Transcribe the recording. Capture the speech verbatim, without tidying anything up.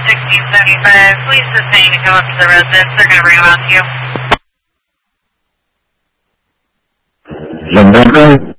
sixteen seventy-five. Please sustain to come up to the residence. They're going to bring them out to you. Gendarme.